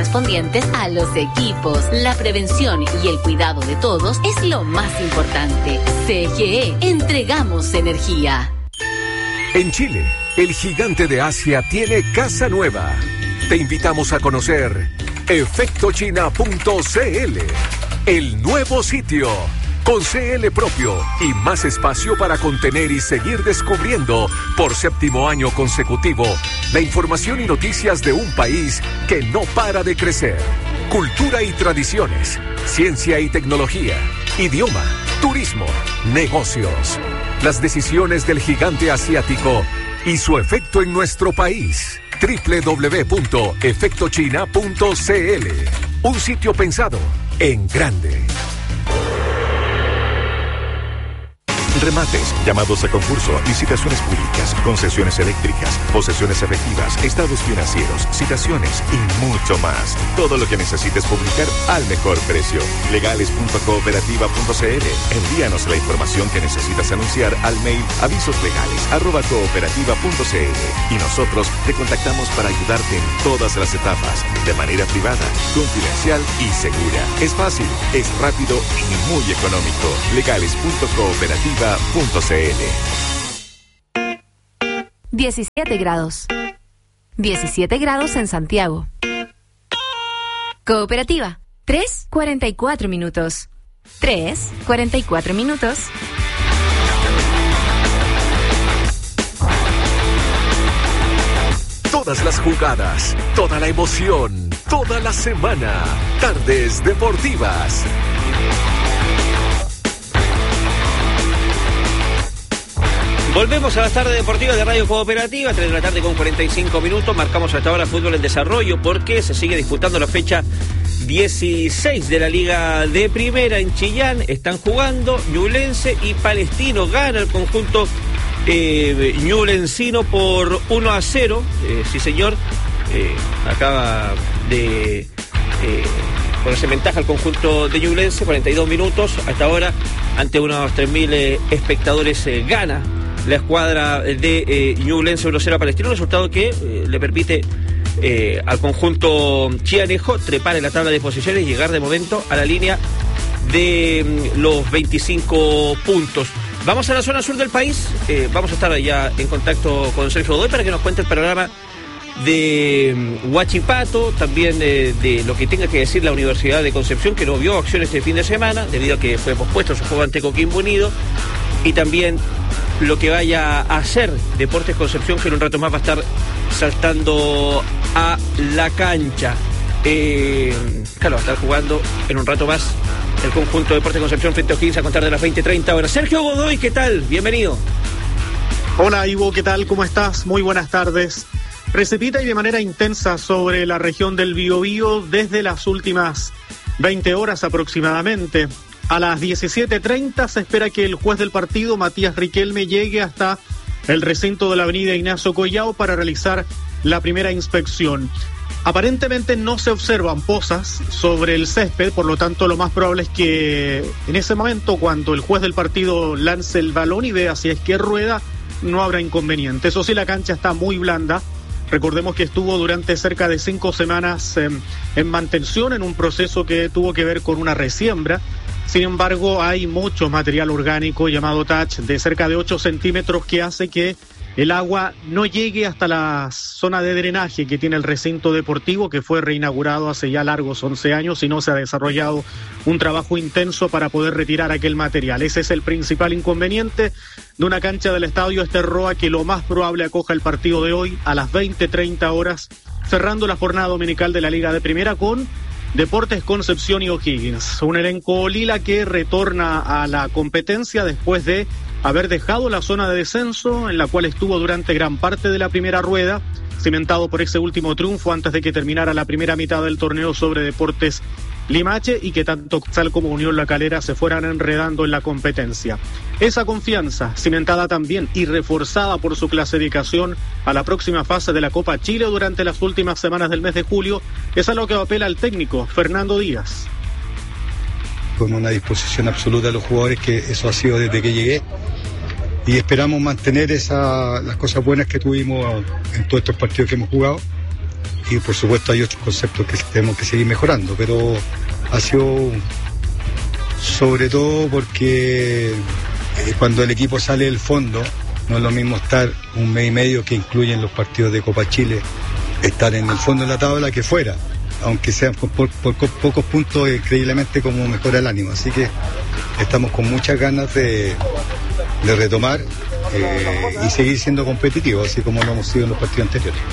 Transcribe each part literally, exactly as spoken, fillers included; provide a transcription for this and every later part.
correspondientes a los equipos. La prevención y el cuidado de todos es lo más importante. C G E, entregamos energía. En Chile, el gigante de Asia tiene casa nueva. Te invitamos a conocer efecto china punto c l, el nuevo sitio, con C L propio y más espacio para contener y seguir descubriendo por séptimo año consecutivo la información y noticias de un país que no para de crecer. Cultura y tradiciones, ciencia y tecnología, idioma, turismo, negocios. Las decisiones del gigante asiático y su efecto en nuestro país. doble u doble u doble u punto efecto china punto c l. Un sitio pensado en grande. Remates, llamados a concurso, licitaciones públicas, concesiones eléctricas, posesiones efectivas, estados financieros, citaciones y mucho más. Todo lo que necesites publicar al mejor precio. legales punto cooperativa punto c l. Envíanos la información que necesitas anunciar al mail avisoslegales arroba cooperativa punto c l y nosotros te contactamos para ayudarte en todas las etapas, de manera privada, confidencial y segura. Es fácil, es rápido y muy económico. legales punto cooperativa punto c l. diecisiete grados. diecisiete grados en Santiago. Cooperativa. tres cuarenta y cuatro minutos. tres cuarenta y cuatro minutos. Todas las jugadas, toda la emoción, toda la semana. Tardes Deportivas. Volvemos a las tardes deportivas de Radio Cooperativa, tres de la tarde con cuarenta y cinco minutos. Marcamos hasta ahora fútbol en desarrollo porque se sigue disputando la fecha dieciséis de la Liga de Primera en Chillán. Están jugando Ñublense y Palestino. Gana el conjunto eh, ñublencino por uno a cero. Eh, sí, señor. Eh, acaba de eh, ponerse en ventaja el conjunto de Ñublense. cuarenta y dos minutos. Hasta ahora, ante unos tres mil eh, espectadores, eh, gana la escuadra de eh, Ñublense uno a cero a Palestino, un resultado que eh, le permite eh, al conjunto chianejo trepar en la tabla de posiciones y llegar de momento a la línea de mm, los veinticinco puntos. Vamos a la zona sur del país, eh, vamos a estar ya en contacto con Sergio Godoy para que nos cuente el panorama de mm, Huachipato, también eh, de lo que tenga que decir la Universidad de Concepción, que no vio acción este fin de semana debido a que fue pospuesto su juego ante Coquimbo Unido, y también lo que vaya a hacer Deportes Concepción, que en un rato más va a estar saltando a la cancha. Eh, claro, va a estar jugando en un rato más el conjunto de Deportes Concepción frente a O'Higgins a contar de las veinte treinta horas. Sergio Godoy, ¿qué tal? Bienvenido. Hola Ivo, ¿qué tal? ¿Cómo estás? Muy buenas tardes. Precipita y de manera intensa sobre la región del Biobío desde las últimas veinte horas aproximadamente. A las diecisiete treinta se espera que el juez del partido, Matías Riquelme, llegue hasta el recinto de la avenida Ignacio Collao para realizar la primera inspección. Aparentemente no se observan pozas sobre el césped, por lo tanto lo más probable es que en ese momento, cuando el juez del partido lance el balón y vea si es que rueda, no habrá inconveniente. Eso sí, la cancha está muy blanda. Recordemos que estuvo durante cerca de cinco semanas eh, en mantención, en un proceso que tuvo que ver con una resiembra. Sin embargo, hay mucho material orgánico llamado touch de cerca de ocho centímetros que hace que el agua no llegue hasta la zona de drenaje que tiene el recinto deportivo, que fue reinaugurado hace ya largos once años y no se ha desarrollado un trabajo intenso para poder retirar aquel material. Ese es el principal inconveniente de una cancha del Estadio Esterroa, que lo más probable acoja el partido de hoy a las veinte treinta horas, cerrando la jornada dominical de la Liga de Primera con Deportes Concepción y O'Higgins. Un elenco lila que retorna a la competencia después de haber dejado la zona de descenso, en la cual estuvo durante gran parte de la primera rueda, cimentado por ese último triunfo antes de que terminara la primera mitad del torneo sobre Deportes Limache, y que tanto Coxal como Unión La Calera se fueran enredando en la competencia. Esa confianza, cimentada también y reforzada por su clasificación a la próxima fase de la Copa Chile durante las últimas semanas del mes de julio, es a lo que apela el técnico Fernando Díaz. Con una disposición absoluta de los jugadores, que eso ha sido desde que llegué, y esperamos mantener esa, las cosas buenas que tuvimos en todos estos partidos que hemos jugado, y por supuesto hay otros conceptos que tenemos que seguir mejorando, pero ha sido sobre todo porque eh, cuando el equipo sale del fondo, no es lo mismo estar un mes y medio, que incluyen los partidos de Copa Chile, estar en el fondo de la tabla que fuera, aunque sean por, por, por pocos puntos, increíblemente como mejora el ánimo. Así que estamos con muchas ganas de, de retomar eh, y seguir siendo competitivos, así como lo hemos sido en los partidos anteriores.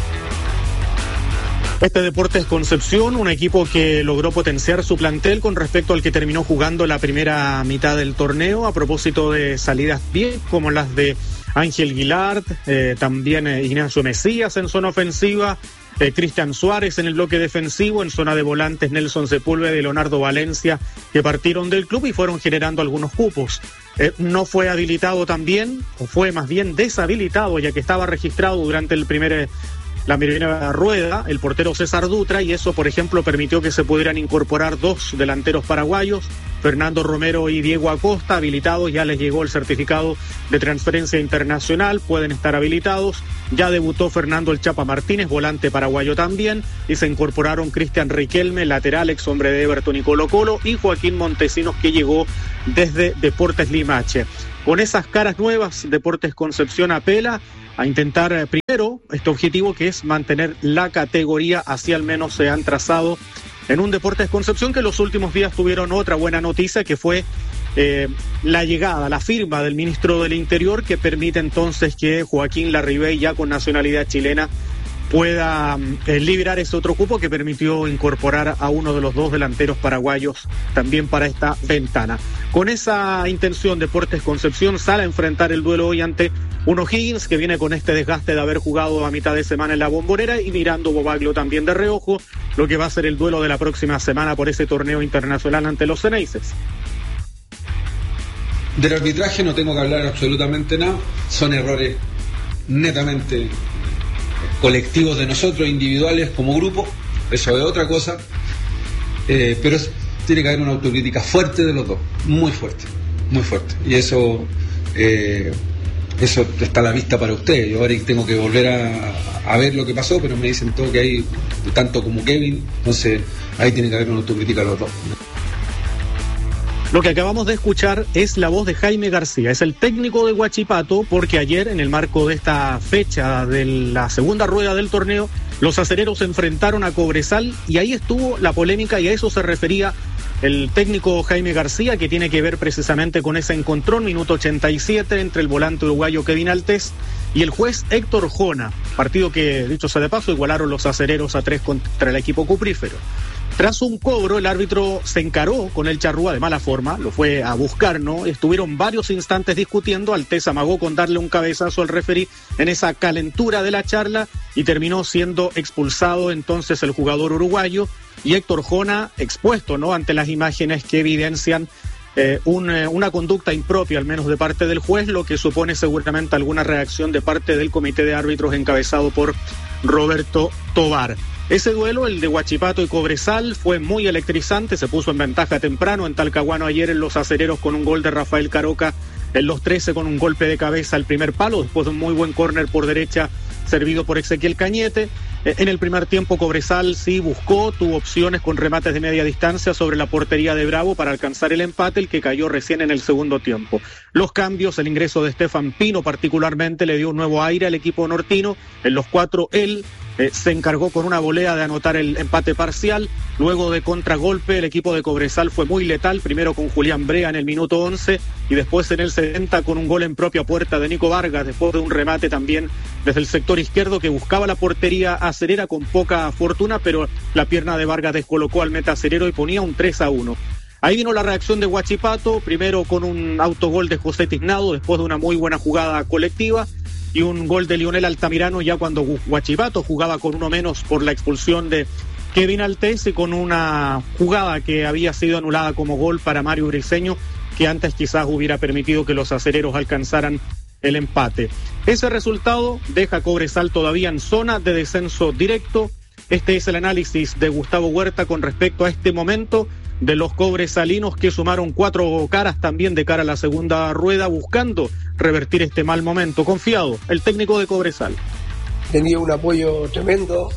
Este Deportes Concepción, un equipo que logró potenciar su plantel con respecto al que terminó jugando la primera mitad del torneo, a propósito de salidas bien como las de Ángel Guilard, eh, también eh, Ignacio Mesías en zona ofensiva, eh, Cristian Suárez en el bloque defensivo, en zona de volantes Nelson Sepúlveda y Leonardo Valencia, que partieron del club y fueron generando algunos cupos. Eh, no fue habilitado también, o fue más bien deshabilitado, ya que estaba registrado durante el primer... Eh, la primera rueda, el portero César Dutra, y eso, por ejemplo, permitió que se pudieran incorporar dos delanteros paraguayos, Fernando Romero y Diego Acosta, habilitados. Ya les llegó el certificado de transferencia internacional, pueden estar habilitados. Ya debutó Fernando El Chapa Martínez, volante paraguayo también, y se incorporaron Cristian Riquelme, lateral, ex hombre de Everton y Colo Colo, y Joaquín Montesinos, que llegó desde Deportes Limache. Con esas caras nuevas, Deportes Concepción apela a intentar eh, primero este objetivo, que es mantener la categoría. Así al menos se han trazado en un Deportes Concepción que los últimos días tuvieron otra buena noticia, que fue eh, la llegada, la firma del ministro del Interior, que permite entonces que Joaquín Larribey, ya con nacionalidad chilena, pueda eh, liberar ese otro cupo que permitió incorporar a uno de los dos delanteros paraguayos también para esta ventana. Con esa intención, Deportes Concepción sale a enfrentar el duelo hoy ante un O'Higgins que viene con este desgaste de haber jugado a mitad de semana en la Bombonera, y mirando Bobaglio también de reojo lo que va a ser el duelo de la próxima semana por ese torneo internacional ante los Ceneices. Del arbitraje no tengo que hablar absolutamente nada, son errores netamente colectivos de nosotros, individuales como grupo, eso es otra cosa, eh, pero es, tiene que haber una autocrítica fuerte de los dos, muy fuerte, muy fuerte, y eso eh, eso está a la vista para ustedes. Yo ahora tengo que volver a, a ver lo que pasó, pero me dicen todo que hay, tanto como Kevin, entonces ahí tiene que haber una autocrítica de los dos. Lo que acabamos de escuchar es la voz de Jaime García, es el técnico de Huachipato, porque ayer, en el marco de esta fecha de la segunda rueda del torneo, los acereros se enfrentaron a Cobresal, y ahí estuvo la polémica, y a eso se refería el técnico Jaime García, que tiene que ver precisamente con ese encontrón, minuto ochenta y siete, entre el volante uruguayo Kevin Altés y el juez Héctor Jona, partido que, dicho sea de paso, igualaron los acereros a tres contra el equipo cuprífero. Tras un cobro, el árbitro se encaró con el charrúa de mala forma, lo fue a buscar, ¿no? Estuvieron varios instantes discutiendo, Altés amagó con darle un cabezazo al referí en esa calentura de la charla, y terminó siendo expulsado entonces el jugador uruguayo, y Héctor Jona expuesto, ¿no?, ante las imágenes que evidencian eh, un, eh, una conducta impropia, al menos de parte del juez, lo que supone seguramente alguna reacción de parte del comité de árbitros encabezado por Roberto Tobar. Ese duelo, el de Huachipato y Cobresal, fue muy electrizante, se puso en ventaja temprano en Talcahuano ayer en los acereros con un gol de Rafael Caroca en los trece, con un golpe de cabeza al primer palo, después de un muy buen córner por derecha servido por Ezequiel Cañete. En el primer tiempo Cobresal sí buscó, tuvo opciones con remates de media distancia sobre la portería de Bravo para alcanzar el empate, el que cayó recién en el segundo tiempo. Los cambios, el ingreso de Estefan Pino particularmente le dio un nuevo aire al equipo nortino. En los cuatro él eh, se encargó con una volea de anotar el empate parcial. Luego de contragolpe, el equipo de Cobresal fue muy letal, primero con Julián Brea en el minuto once y después en el setenta con un gol en propia puerta de Nico Vargas, después de un remate también desde el sector izquierdo que buscaba la portería acerera con poca fortuna, pero la pierna de Vargas descolocó al meta acerero y ponía un tres a uno. Ahí vino la reacción de Huachipato, primero con un autogol de José Tiznado, después de una muy buena jugada colectiva, y un gol de Lionel Altamirano ya cuando Huachipato jugaba con uno menos por la expulsión de Kevin Altés, y con una jugada que había sido anulada como gol para Mario Briceño, que antes quizás hubiera permitido que los acereros alcanzaran el empate. Ese resultado deja a Cobresal todavía en zona de descenso directo. Este es el análisis de Gustavo Huerta con respecto a este momento de los cobresalinos, que sumaron cuatro caras también de cara a la segunda rueda, buscando revertir este mal momento. Confiado el técnico de Cobresal. Tenía un apoyo tremendo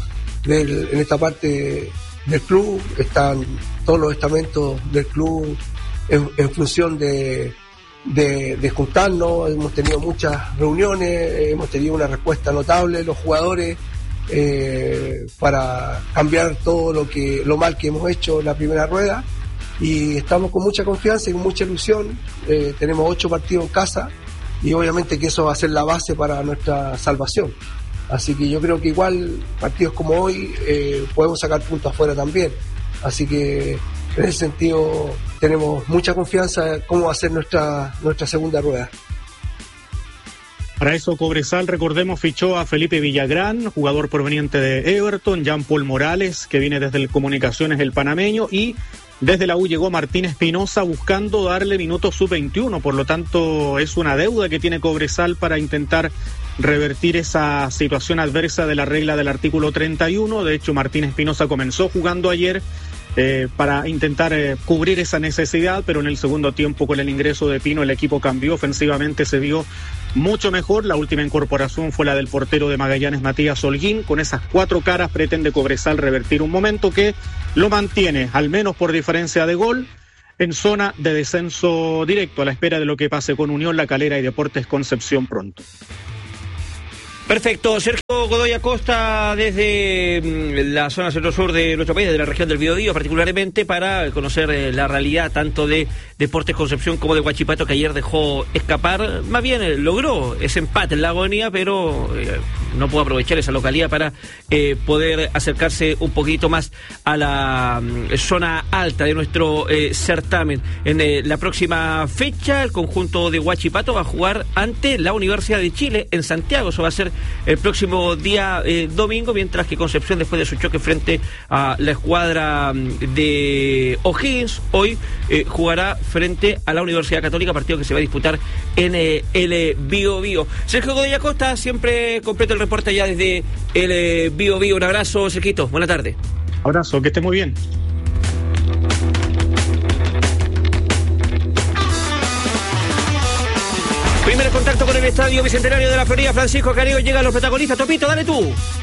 del, en esta parte del club, están todos los estamentos del club en, en función de, de, de juntarnos. Hemos tenido muchas reuniones, hemos tenido una respuesta notable, los jugadores, eh, para cambiar todo lo que lo mal que hemos hecho en la primera rueda, y estamos con mucha confianza y con mucha ilusión. Eh, tenemos ocho partidos en casa y obviamente que eso va a ser la base para nuestra salvación. Así que yo creo que igual partidos como hoy eh, podemos sacar puntos afuera también. Así que en ese sentido tenemos mucha confianza en cómo va a ser nuestra, nuestra segunda rueda. Para eso Cobresal, recordemos, fichó a Felipe Villagrán, jugador proveniente de Everton, Jean Paul Morales, que viene desde el Comunicaciones, el panameño, y desde la U llegó Martín Espinosa buscando darle minutos sub veintiuno, por lo tanto es una deuda que tiene Cobresal para intentar revertir esa situación adversa de la regla del artículo treinta y uno. De hecho, Martín Espinosa comenzó jugando ayer eh, para intentar eh, cubrir esa necesidad, pero en el segundo tiempo, con el ingreso de Pino, el equipo cambió, ofensivamente se vio mucho mejor. La última incorporación fue la del portero de Magallanes, Matías Holguín. Con esas cuatro caras pretende Cobresal revertir un momento que lo mantiene, al menos por diferencia de gol, en zona de descenso directo, a la espera de lo que pase con Unión La Calera y Deportes Concepción pronto. Perfecto. Sergio Godoy Acosta desde la zona centro-sur de nuestro país, de la región del Biobío particularmente, para conocer eh, la realidad tanto de Deportes Concepción como de Huachipato, que ayer dejó escapar, más bien eh, logró ese empate en la agonía, pero eh, no pudo aprovechar esa localidad para eh, poder acercarse un poquito más a la mm, zona alta de nuestro eh, certamen. En eh, la próxima fecha, el conjunto de Huachipato va a jugar ante la Universidad de Chile en Santiago. Eso va a ser el próximo día eh, domingo, mientras que Concepción, después de su choque frente a la escuadra de O'Higgins, hoy eh, jugará frente a la Universidad Católica, partido que se va a disputar en eh, el eh, Bio Bio. Sergio Godoy Acosta, siempre completo el reporte allá desde el eh, Bio Bio. Un abrazo, Sergito, buena tarde. Abrazo, que esté muy bien. Primer contacto con el Estadio Bicentenario de la Florida. Francisco Carrillo, llegan los protagonistas. Topito, dale tú.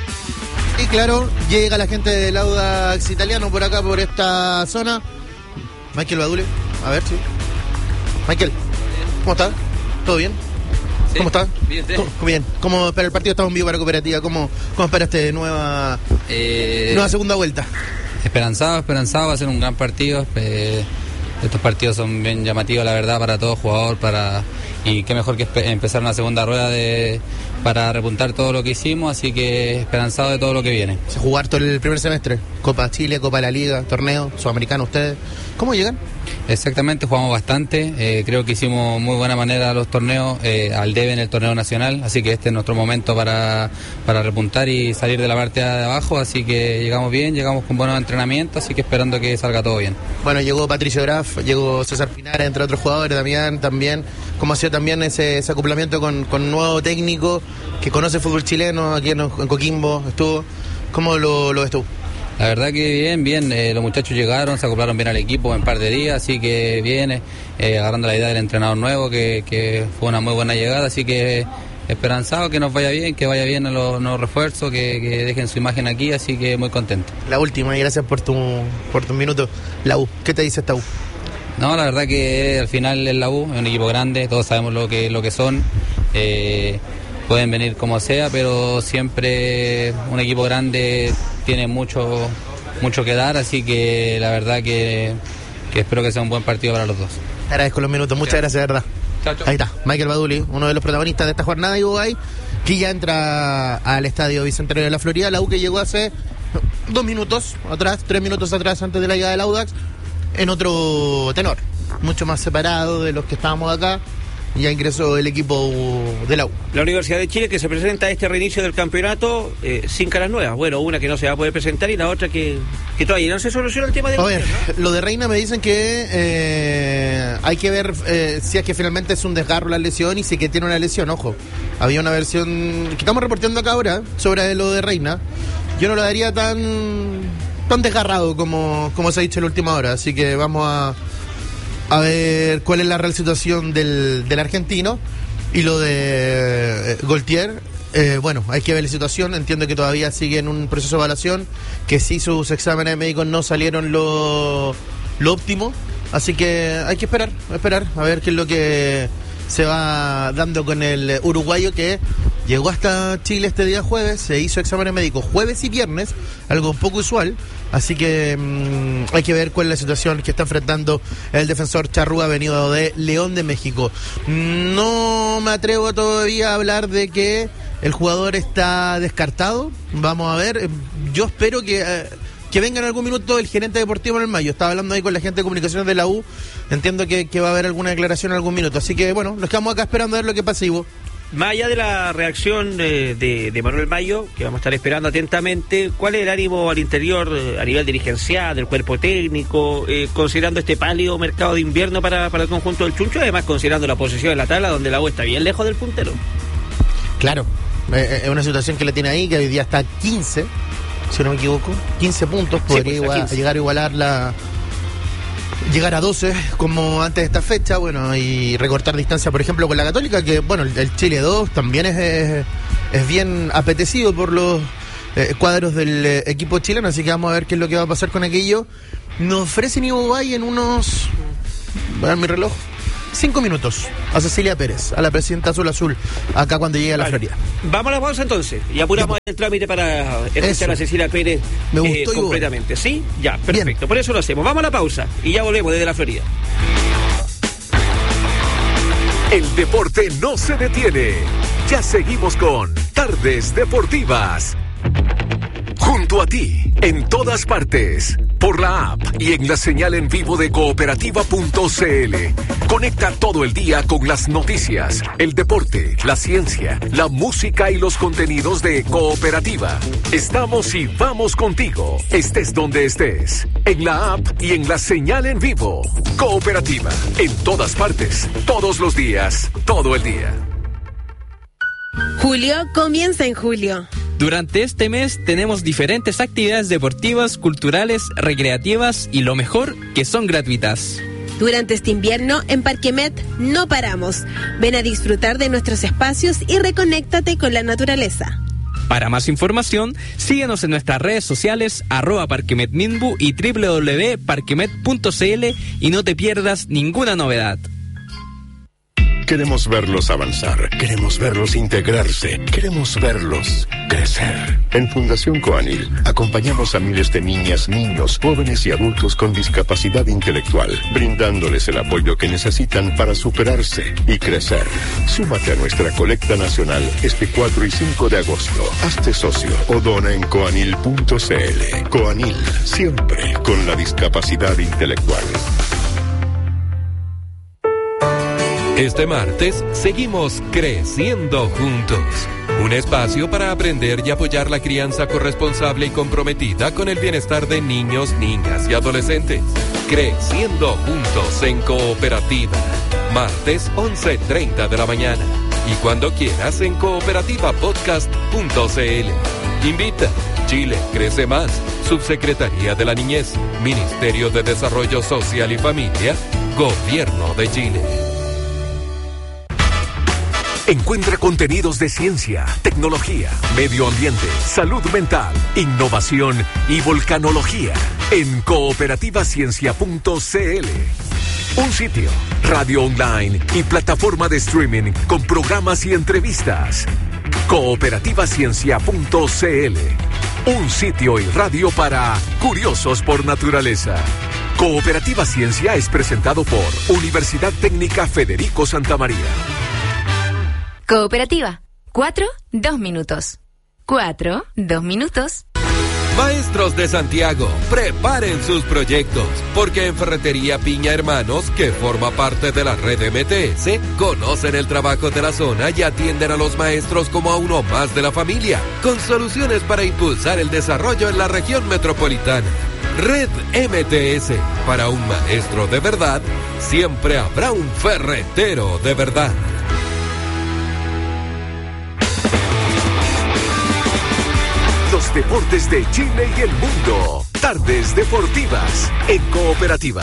Y claro, llega la gente del Audax Italiano por acá, por esta zona. Michael Badule, a ver, sí. Michael, ¿cómo estás? ¿Todo bien? Sí, ¿Cómo estás? Bien, sí. ¿Cómo, bien. ¿Cómo espera el partido? Estamos en vivo para Cooperativa. ¿Cómo, cómo esperaste nueva, eh, nueva segunda vuelta? Esperanzado, esperanzado. Va a ser un gran partido. Eh, estos partidos son bien llamativos, la verdad, para todo jugador, para... Y qué mejor que empezar una segunda rueda de para repuntar todo lo que hicimos, así que esperanzado de todo lo que viene. Se jugar todo el primer semestre, Copa Chile, Copa de la Liga, torneo, Sudamericano, ustedes. ¿Cómo llegan? Exactamente, jugamos bastante, eh, creo que hicimos muy buena manera los torneos, eh, al debe en el torneo nacional, así que este es nuestro momento para, para repuntar y salir de la parte de abajo, así que llegamos bien, llegamos con buenos entrenamientos, así que esperando que salga todo bien. Bueno, llegó Patricio Graf, llegó César Pinara, entre otros jugadores, Damián también. ¿Cómo ha sido también ese, ese acoplamiento con, con un nuevo técnico que conoce el fútbol chileno, aquí en, en Coquimbo estuvo? ¿Cómo lo, lo ves tú? La verdad que bien, bien, eh, los muchachos llegaron, se acoplaron bien al equipo en un par de días, así que viene, eh, agarrando la idea del entrenador nuevo, que, que fue una muy buena llegada, así que esperanzado que nos vaya bien, que vaya bien a los nuevos refuerzos, que, que dejen su imagen aquí, así que muy contento. La última, y gracias por tu, por tu minuto. La U, ¿qué te dice esta U? No, la verdad que al final es la U, es un equipo grande, todos sabemos lo que, lo que son, eh, pueden venir como sea, pero siempre un equipo grande tiene mucho mucho que dar, así que la verdad que, que espero que sea un buen partido para los dos. Te agradezco los minutos, muchas gracias, de verdad. Chao, chao. Ahí está, Michael Baduli, uno de los protagonistas de esta jornada, y Uruguay, que ya entra al Estadio Bicentenario de la Florida. La U que llegó hace dos minutos atrás, tres minutos atrás, antes de la llegada del Audax, en otro tenor, mucho más separado de los que estábamos acá. Ya ingresó el equipo de la U. La Universidad de Chile, que se presenta a este reinicio del campeonato eh, sin caras nuevas. Bueno, una que no se va a poder presentar y la otra que, que todavía no se soluciona el tema de... A ver, ¿no? Lo de Reina me dicen que eh, hay que ver eh, si es que finalmente es un desgarro la lesión y si que tiene una lesión, ojo. Había una versión que estamos reportando acá ahora sobre lo de Reina. Yo no lo daría tan tan desgarrado como, como se ha dicho en la última hora, así que vamos a... a ver cuál es la real situación del, del argentino. Y lo de eh, Goltier, Eh, bueno, hay que ver la situación. Entiendo que todavía sigue en un proceso de evaluación, que sí sus exámenes médicos no salieron lo, lo óptimo. Así que hay que esperar, esperar a ver qué es lo que se va dando con el uruguayo, que llegó hasta Chile este día jueves, se hizo exámenes médicos jueves y viernes, algo un poco usual. Así que mmm, hay que ver cuál es la situación que está enfrentando el defensor Charrúa, venido de León de México. No me atrevo todavía a hablar de que el jugador está descartado. Vamos a ver. Yo espero que, eh, que venga en algún minuto el gerente deportivo en el Mayo. Estaba hablando ahí con la gente de comunicaciones de la U. Entiendo que, que va a haber alguna declaración en algún minuto. Así que bueno, nos quedamos acá esperando a ver lo que pasa, Ivo. Más allá de la reacción de, de, de Manuel Mayo, que vamos a estar esperando atentamente, ¿cuál es el ánimo al interior, eh, a nivel dirigencial, del cuerpo técnico, eh, considerando este pálido mercado de invierno para, para el conjunto del Chuncho, además considerando la posición en la tabla, donde la U está bien lejos del puntero? Claro, eh, es una situación que le tiene ahí, que hoy día está a quince, si no me equivoco, quince puntos, podría sí, pues, igual, a llegar a igualar la... llegar a doce como antes de esta fecha, bueno, y recortar distancia, por ejemplo, con la Católica, que bueno, el, el Chile dos también es, es, es bien apetecido por los eh, cuadros del eh, equipo chileno, así que vamos a ver qué es lo que va a pasar con aquello. Nos ofrecen Ivo Bay en unos, voy a ver mi reloj, cinco minutos a Cecilia Pérez, a la presidenta Azul Azul, acá cuando llegue a la vale. Florida. Vamos a la pausa entonces y apuramos el trámite para escuchar a Cecilia Pérez. Me gustó, eh, completamente. ¿Sí? Ya, perfecto. Bien. Por eso lo hacemos. Vamos a la pausa y ya volvemos desde la Florida. El deporte no se detiene. Ya seguimos con Tardes Deportivas. Junto a ti, en todas partes, por la app y en la señal en vivo de cooperativa punto c l. Conecta todo el día con las noticias, el deporte, la ciencia, la música y los contenidos de Cooperativa. Estamos y vamos contigo, estés donde estés, en la app y en la señal en vivo. Cooperativa, en todas partes, todos los días, todo el día. Julio comienza en julio. Durante este mes tenemos diferentes actividades deportivas, culturales, recreativas y lo mejor, que son gratuitas. Durante este invierno, en Parquemet no paramos. Ven a disfrutar de nuestros espacios y reconéctate con la naturaleza. Para más información, síguenos en nuestras redes sociales, arroba parquemetminbu y doble u doble u doble u punto parquemet punto c l y no te pierdas ninguna novedad. Queremos verlos avanzar, queremos verlos integrarse, queremos verlos crecer. En Fundación Coanil acompañamos a miles de niñas, niños, jóvenes y adultos con discapacidad intelectual, brindándoles el apoyo que necesitan para superarse y crecer. Súmate a nuestra colecta nacional este cuatro y cinco de agosto. Hazte socio o dona en coanil punto c l. Coanil, siempre con la discapacidad intelectual. Este martes seguimos creciendo juntos. Un espacio para aprender y apoyar la crianza corresponsable y comprometida con el bienestar de niños, niñas y adolescentes. Creciendo juntos en Cooperativa. Martes once treinta de la mañana. Y cuando quieras en cooperativa podcast punto c l. Invita. Chile crece más. Subsecretaría de la Niñez. Ministerio de Desarrollo Social y Familia. Gobierno de Chile. Encuentra contenidos de ciencia, tecnología, medio ambiente, salud mental, innovación y volcanología en cooperativa ciencia punto c l. Un sitio, radio online y plataforma de streaming con programas y entrevistas. cooperativa ciencia punto c l. Un sitio y radio para curiosos por naturaleza. Cooperativa Ciencia es presentado por Universidad Técnica Federico Santa María. Cooperativa. Cuatro, dos minutos. Cuatro, dos minutos. Maestros de Santiago, preparen sus proyectos, porque en Ferretería Piña Hermanos, que forma parte de la red M T S, conocen el trabajo de la zona y atienden a los maestros como a uno más de la familia, con soluciones para impulsar el desarrollo en la región metropolitana. Red M T S, para un maestro de verdad, siempre habrá un ferretero de verdad. Los deportes de Chile y el mundo. Tardes Deportivas en Cooperativa.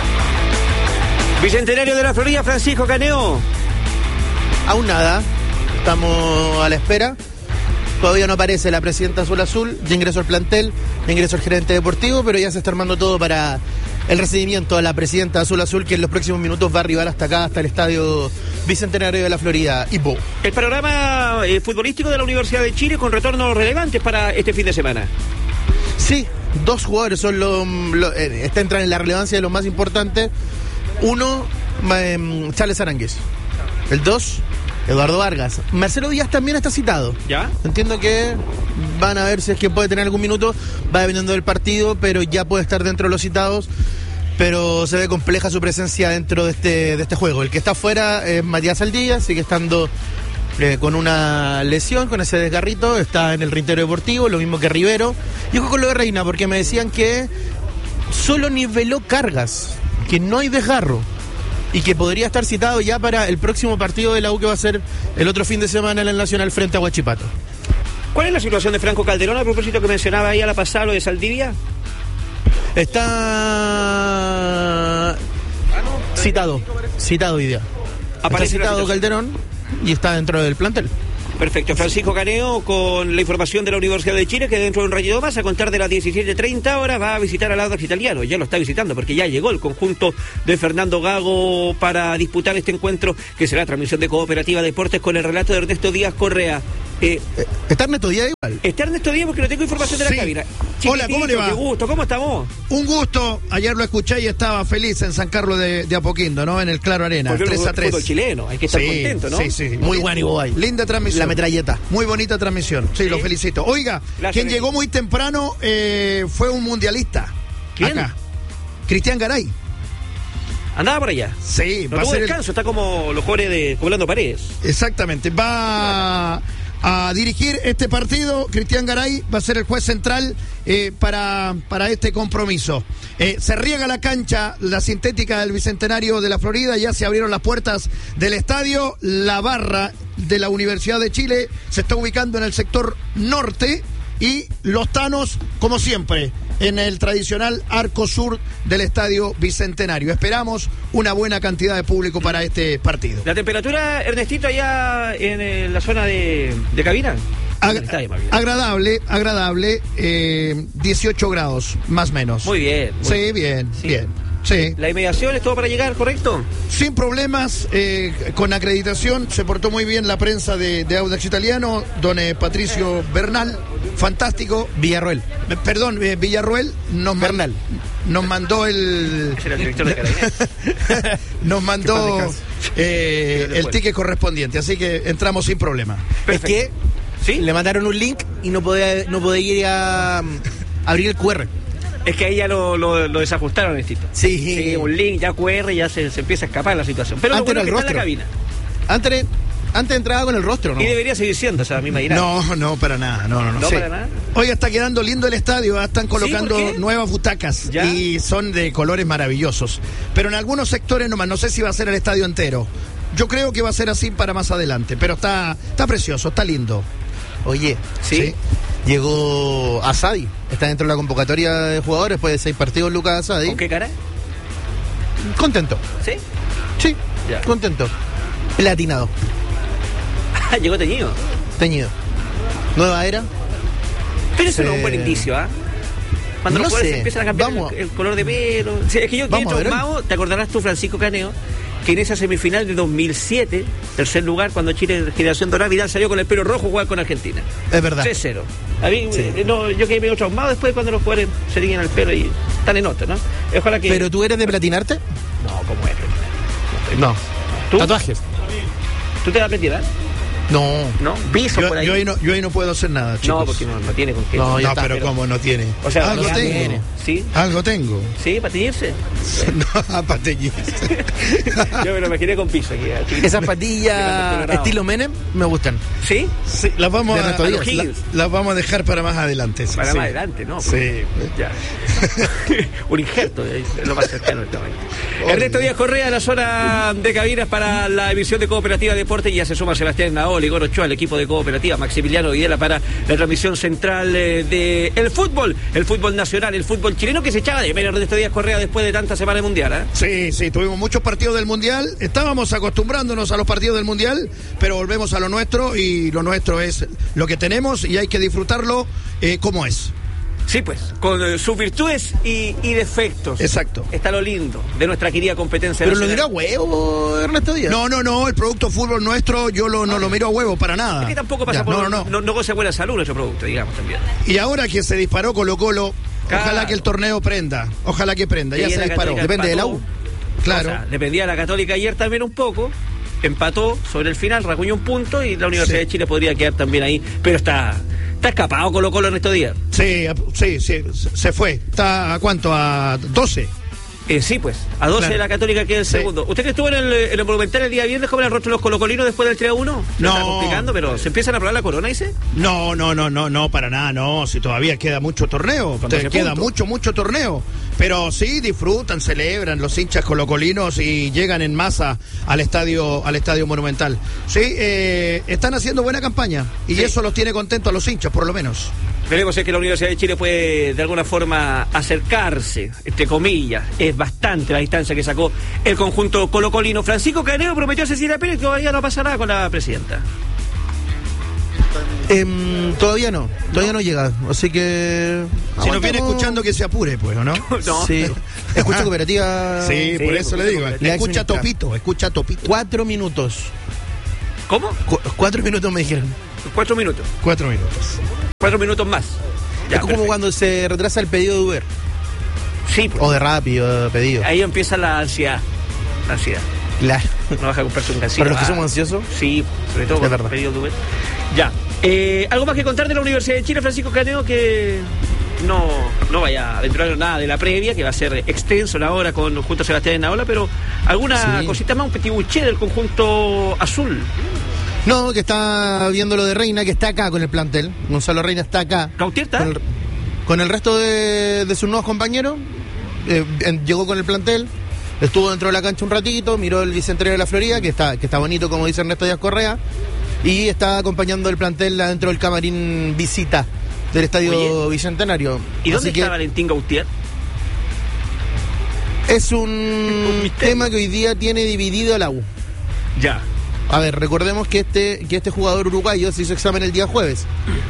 Bicentenario de la Florida, Francisco Caneo. Aún nada. estamos a la espera. Todavía no aparece la presidenta Azul Azul, ya ingresó al plantel, ya ingresó el gerente deportivo, pero ya se está armando todo para el recibimiento a la presidenta Azul Azul, que en los próximos minutos va a arribar hasta acá, hasta el estadio Bicentenario de la Florida, Ipo. El panorama eh, futbolístico de la Universidad de Chile con retornos relevantes para este fin de semana. Sí, dos jugadores son los, lo, eh, está entran en la relevancia de los más importantes. Uno, eh, Charles Aranguis. El dos, Eduardo Vargas. Marcelo Díaz también está citado. ¿Ya? Entiendo que van a ver si es que puede tener algún minuto, va dependiendo del partido, pero ya puede estar dentro de los citados. Pero se ve compleja su presencia dentro de este, de este juego. El que está afuera es Matías Aldilla, sigue estando eh, con una lesión, con ese desgarrito, está en el Rintero Deportivo, lo mismo que Rivero. Y ojo con lo de Reina, porque me decían que solo niveló cargas, que no hay desgarro, y que podría estar citado ya para el próximo partido de la U, que va a ser el otro fin de semana en el Nacional frente a Huachipato. ¿Cuál es la situación de Franco Calderón a propósito que mencionaba ahí a la pasada lo de Saldivia? Está citado, citado hoy día. Está citado Calderón y está dentro del plantel. Perfecto. Francisco Caneo con la información de la Universidad de Chile, que dentro de un ratito más, a contar de las diecisiete treinta horas, va a visitar al Audax Italiano. Ya lo está visitando porque ya llegó el conjunto de Fernando Gago para disputar este encuentro, que será transmisión de Cooperativa Deportes con el relato de Ernesto Díaz Correa. Eh, ¿Está Ernesto Díaz igual? Está Ernesto Díaz porque no tengo información de la sí. cabina. Hola, ¿cómo le va? Qué gusto, ¿cómo estamos? Un gusto, ayer lo escuché y estaba feliz en San Carlos de, de Apoquindo, ¿no? En el Claro Arena, tres a tres. Fútbol chileno, hay que estar sí, contento, ¿no? Sí, sí. Muy bueno, Iguay. Linda transmisión. La metralleta. Muy bonita transmisión, sí, sí. Lo felicito. Oiga, Gracias, quien llegó muy temprano eh, fue un mundialista. ¿Quién? Acá. Cristian Garay. Andaba por allá. Sí, no va a ser descanso, el... está como los jugadores de Cobrando Paredes. Exactamente, va a dirigir este partido. Cristian Garay va a ser el juez central eh, para, para este compromiso. Eh, se riega la cancha, la sintética del Bicentenario de la Florida, ya se abrieron las puertas del estadio. La barra de la Universidad de Chile se está ubicando en el sector norte y los tanos, como siempre, en el tradicional arco sur del Estadio Bicentenario. Esperamos una buena cantidad de público para este partido. ¿La temperatura, Ernestito, allá en eh, la zona de, de cabina? Ag- agradable, agradable, eh, dieciocho grados, más o menos. Muy bien. Muy sí, bien, sí. bien. Sí. ¿La inmediación es todo para llegar, correcto? Sin problemas, eh, con acreditación, se portó muy bien la prensa de, de Audax Italiano, don eh, Patricio Bernal, fantástico. Villarroel. Eh, perdón, eh, Villarroel nos, Bernal. Man, nos mandó el... Es el director de Carabineros. Nos mandó eh, el ticket correspondiente, así que entramos sin problema. Perfecto. Es que ¿sí? Le mandaron un link y no podía, no podía ir a, a abrir el cu erre. Es que ahí ya lo, lo, lo desajustaron, Ernestito. Sí. Sí, un link, ya cu erre, ya se, se empieza a escapar la situación. Pero antes lo bueno era el es que rostro. Está en la cabina. Antes, antes entraba con el rostro, ¿no? Y debería seguir siendo esa misma dinámica. No, no, para nada. No, no, no. ¿No sí. para nada? Oiga, está quedando lindo el estadio. Están colocando ¿Sí? nuevas butacas. ¿Ya? Y son de colores maravillosos. Pero en algunos sectores nomás, no sé si va a ser el estadio entero. Yo creo que va a ser así para más adelante. Pero está, está precioso, está lindo. Oye, ¿sí? ¿Sí? Llegó Asadi, está dentro de la convocatoria de jugadores después de seis partidos. Lucas Asadi. ¿Con qué cara? Contento. ¿Sí? Sí, ya. Contento. Platinado. Llegó teñido. Teñido. Nueva era. Pero eso Se... no es un buen indicio, ¿ah? ¿eh? Cuando no los jugadores empiezan a cambiar el, el color de pelo. Sí, es que yo quedé traumado, te acordarás tú, Francisco Caneo, que en esa semifinal de dos mil siete, tercer lugar, cuando Chile Generación Dorada, Vidal salió con el pelo rojo a jugar con Argentina. Es verdad. tres cero. A mí, sí. eh, no, yo quedé medio traumado después cuando los jugadores se tiñen el pelo y están en otro, ¿no? Ojalá que... ¿Pero tú eres de platinarte? No, ¿cómo es? No. ¿Tú? ¿Tatuajes? ¿Tú te vas a platinar? No. ¿No? ¿Viso yo, por ahí? Yo ahí, no, yo ahí no puedo hacer nada, chicos. No, porque no, no tiene con qué. No, no está, pero, pero ¿cómo no tiene? O sea, algo no tengo. Tiene. ¿Sí? Algo tengo. ¿Sí? ¿Para teñirse? No, para teñirse. Yo me lo imaginé con piso aquí. Esas patillas estilo Menem me gustan. ¿Sí? Sí, las vamos, a, a, la, las vamos a dejar para más adelante. Para sí. más adelante, ¿no? Sí. Ya. Un injerto, es lo más cercano al tamaño. Ernesto Díaz Correa, la zona de cabinas para la emisión de Cooperativa Deportes, y ya se suma Sebastián Naola. Poligón Ochoa, el equipo de Cooperativa Maximiliano Videla para la transmisión central eh, de el fútbol, el fútbol nacional, el fútbol chileno que se echaba de menos de estos días Correa después de tanta semana mundial, ¿eh? Sí, sí, tuvimos muchos partidos del Mundial, estábamos acostumbrándonos a los partidos del Mundial, pero volvemos a lo nuestro y lo nuestro es lo que tenemos y hay que disfrutarlo eh, como es. Sí, pues, con eh, sus virtudes y, y defectos. Exacto. Está lo lindo de nuestra querida competencia. Pero nacional. Lo dirá huevo, Ernesto Díaz. No, no, no, el producto fútbol nuestro yo lo, no ah, lo miro a huevo para nada. Es que tampoco pasa ya, por... No, no, no, no goza buena salud nuestro producto, digamos, también. Y ahora que se disparó Colo Colo, claro. Ojalá que el torneo prenda, ojalá que prenda, ya se disparó. Depende de la U. Claro. O sea, dependía de la Católica ayer también un poco. Empató sobre el final, racuñó un punto y la Universidad sí. de Chile podría quedar también ahí, pero está está escapado Colo Colo en estos días. Sí, sí, sí, se fue. ¿Está a cuánto? ¿A doce? Eh, sí, pues, a doce claro. de la Católica que es el sí. segundo. ¿Usted que estuvo en el, en el Monumental el día viernes, cómo era el rostro de los colocolinos después del tres a uno? No. Está complicando, pero ¿se empiezan a probar la corona, dice? No, no, no, no, no, para nada, no. Si todavía queda mucho torneo, te queda punto? mucho, mucho torneo. Pero sí, disfrutan, celebran los hinchas colocolinos y llegan en masa al estadio, al estadio Monumental. Sí, eh, están haciendo buena campaña y sí. eso los tiene contentos a los hinchas, por lo menos. Veremos si es que la Universidad de Chile puede de alguna forma acercarse, entre comillas. Es bastante la distancia que sacó el conjunto colocolino. Francisco Caneo prometió a Cecilia Pérez que todavía no pasa nada con la presidenta. Eh, todavía no, todavía no, no llega, así que... Si nos viene escuchando que se apure, pues, ¿o no? No. Sí, escucha Cooperativa... Sí, sí, por eso le digo, le escucha Topito, escucha Topito. Cuatro minutos. ¿Cómo? Cu cuatro minutos me dijeron. Cuatro minutos. Cuatro minutos. Cuatro minutos más. Ya, es como perfecto. Cuando se retrasa el pedido de Uber. Sí. Pues. O de rápido, pedido. Ahí empieza la ansiedad. La ansiedad. Claro. No vas a comprarse un casino. ¿Para los que somos ansiosos? Sí, sobre todo con el pedido de Uber. Ya. Eh, ¿Algo más que contar de la Universidad de Chile, Francisco Caneo? Que no, no vaya a aventurar nada de la previa, que va a ser extenso la hora con junto a Sebastián Naola, pero alguna sí. cosita más, un petit buché del conjunto azul. No, que está viendo lo de Reina, que está acá con el plantel. Gonzalo Reina está acá. ¿Cautier está? Con el, con el resto de, de sus nuevos compañeros. Eh, en, llegó con el plantel, estuvo dentro de la cancha un ratito, miró el Bicentenario de la Florida, que está, que está bonito, como dice Ernesto Díaz Correa, y está acompañando el plantel adentro del camarín visita del Estadio Oye, Bicentenario. ¿Y dónde Así está que Valentín Gautier? Es un, un tema que hoy día tiene dividido a la U. Ya. A ver, recordemos que este, que este jugador uruguayo se hizo examen el día jueves.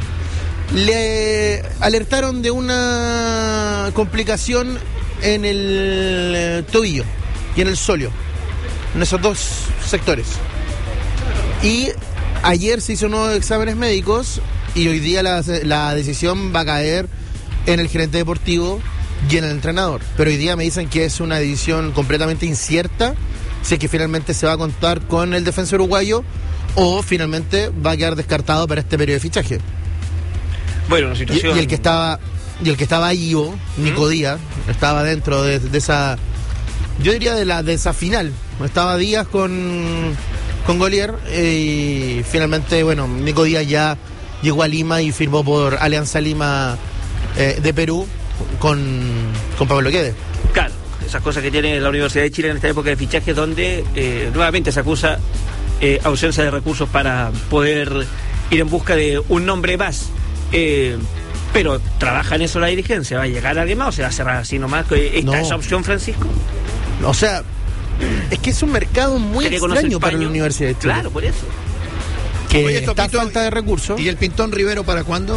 Le alertaron de una complicación en el tobillo y en el sóleo, en esos dos sectores. Y ayer se hizo nuevos exámenes médicos y hoy día la, la decisión va a caer en el gerente deportivo y en el entrenador. Pero hoy día me dicen que es una decisión completamente incierta, si es que finalmente se va a contar con el defensor uruguayo o finalmente va a quedar descartado para este periodo de fichaje. Bueno, la situación... Y, y el que estaba y el que estaba ahí, Nico ¿Mm? Díaz, estaba dentro de, de esa, yo diría de la de esa final. Estaba Díaz con, con Golier eh, y finalmente, bueno, Nico Díaz ya llegó a Lima y firmó por Alianza Lima eh, de Perú con, con Pablo Quede. Claro. Esas cosas que tiene la Universidad de Chile en esta época de fichajes donde eh, nuevamente se acusa eh, ausencia de recursos para poder ir en busca de un nombre más. Eh, pero trabaja en eso la dirigencia. ¿Va a llegar alguien más o se va a cerrar así nomás? ¿Está no. esa opción, Francisco? O sea, es que es un mercado muy extraño para la Universidad de Chile. Claro, por eso. Que Oye, está Pintón, falta de recursos. ¿Y el Pintón Rivero para cuándo?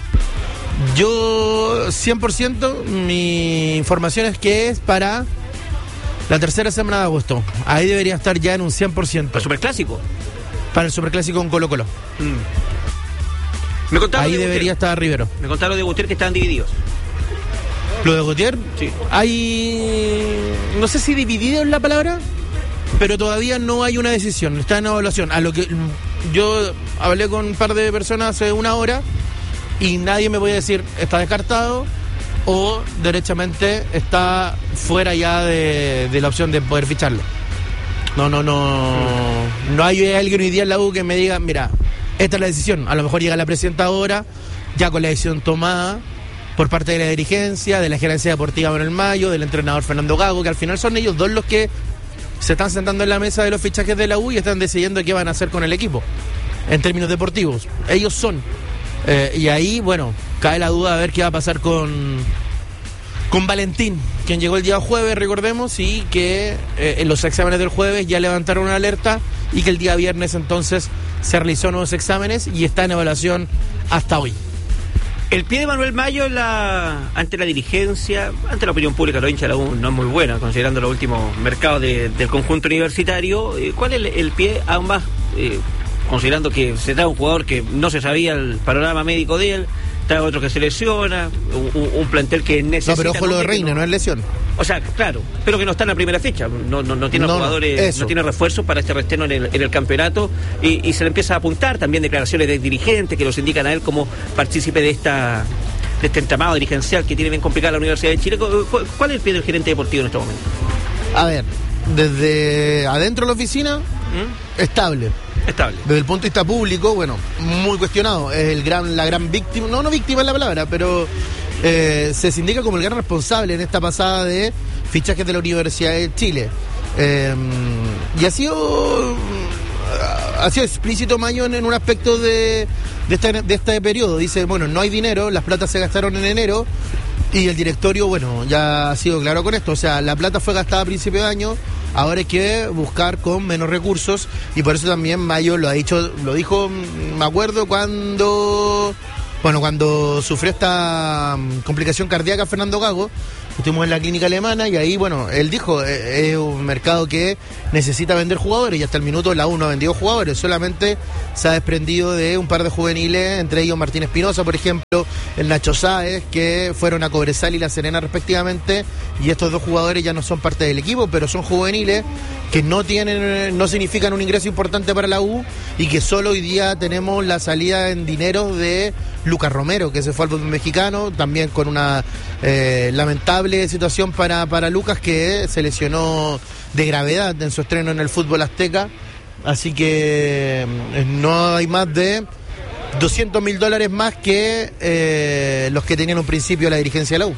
Yo, cien por ciento, mi información es que es para la tercera semana de agosto. Ahí debería estar ya en un cien por ciento. ¿Para el Superclásico? Para el Superclásico con Colo Colo. Mm. Me Ahí de debería Gutier. estar Rivero. Me contaron de Gutier que estaban divididos. ¿Lo de Gutier? Sí. Hay... no sé si dividido es la palabra, pero todavía no hay una decisión. Está en evaluación. A lo que yo hablé con un par de personas hace una hora y nadie me puede decir está descartado o derechamente está fuera ya de, de la opción de poder ficharlo. No, no, no. No hay alguien hoy día en la U que me diga, mira, esta es la decisión. A lo mejor llega la presidenta ahora, ya con la decisión tomada por parte de la dirigencia, de la gerencia deportiva Manuel Mayo, del entrenador Fernando Gago, que al final son ellos dos los que se están sentando en la mesa de los fichajes de la U y están decidiendo qué van a hacer con el equipo. en términos deportivos. Ellos son. Eh, y ahí, bueno, cae la duda a ver qué va a pasar con, con Valentín, quien llegó el día jueves, recordemos, y que eh, en los exámenes del jueves ya levantaron una alerta y que el día viernes entonces se realizó nuevos exámenes y está en evaluación hasta hoy. El pie de Manuel Mayo en la, ante la dirigencia, ante la opinión pública, lo hincha la U, no es muy buena, considerando los últimos mercados de, del conjunto universitario. Eh, ¿Cuál es el, el pie, ambas, eh, considerando que se trae un jugador que no se sabía el panorama médico de él, trae otro que se lesiona, un, un, un plantel que necesita... No, pero ojo lo de Reina, no, no es lesión. O sea, claro, pero que no está en la primera fecha, no, no, no tiene no, jugadores, no, no tiene refuerzos para este reestreno en el, en el campeonato, y, y se le empieza a apuntar también declaraciones de dirigentes que los indican a él como partícipe de esta de este entramado dirigencial que tiene bien complicada la Universidad de Chile. ¿Cuál es el pie del gerente deportivo en este momento? A ver, desde adentro de la oficina, ¿Mm? estable. Estable. Desde el punto de vista público, bueno, muy cuestionado. Es el gran, la gran víctima, no, no víctima es la palabra, pero eh, se indica como el gran responsable en esta pasada de fichajes de la Universidad de Chile. Eh, y ha sido, ha sido explícito Mayo en un aspecto de, de, este, de este periodo. Dice, bueno, no hay dinero, las platas se gastaron en enero. Y el directorio, bueno, ya ha sido claro con esto. O sea, la plata fue gastada a principio de año, ahora hay que buscar con menos recursos. Y por eso también Mayo lo ha dicho, lo dijo, me acuerdo, cuando... Bueno, cuando sufrió esta complicación cardíaca Fernando Gago, estuvimos en la clínica alemana y ahí, bueno, él dijo, es, es un mercado que necesita vender jugadores y hasta el minuto la U no ha vendido jugadores, solamente se ha desprendido de un par de juveniles, entre ellos Martín Espinosa, por ejemplo, el Nacho Sáez, que fueron a Cobresal y La Serena respectivamente, y estos dos jugadores ya no son parte del equipo, pero son juveniles que no tienen, no significan un ingreso importante para la U y que solo hoy día tenemos la salida en dinero de Lucas Romero, que se fue al fútbol mexicano, también con una eh, lamentable situación para, para Lucas, que se lesionó de gravedad en su estreno en el fútbol azteca, así que eh, no hay más de doscientos mil dólares más que eh, los que tenían un principio la dirigencia de la U.